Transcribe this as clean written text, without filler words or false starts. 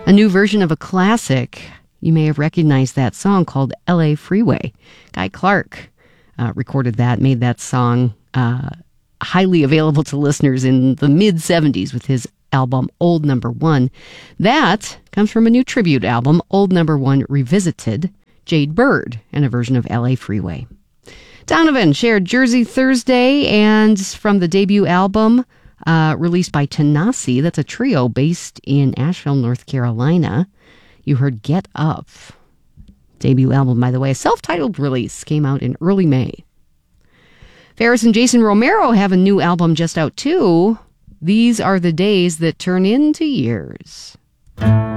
A new version of a classic. You may have recognized that song called LA Freeway. Guy Clark recorded that, made that song highly available to listeners in the mid-'70s with his album Old Number One. That comes from a new tribute album, Old Number One Revisited, Jade Bird, and a version of LA Freeway. Donovan shared Jersey Thursday, and from the debut album released by Tanasi, that's a trio based in Asheville, North Carolina. You heard Get Up. Debut album, by the way, a self-titled release, came out in early May. Ferris and Jason Romero have a new album just out too. These Are the Days That Turn Into Years.